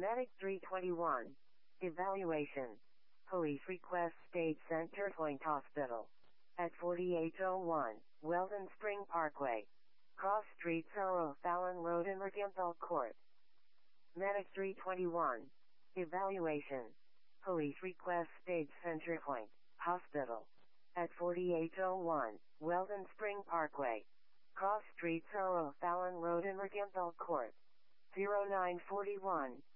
Medic 321. Evaluation. Police request State Center Point Hospital. At 4801, Weldon Spring Parkway. Cross Street Sorrow Fallon Road in Mercantile Court. Medic 321. Evaluation. Police request State Center Point Hospital. At 4801, Weldon Spring Parkway. Cross Street Sorrow Fallon Road in Mercantile Court. 0941.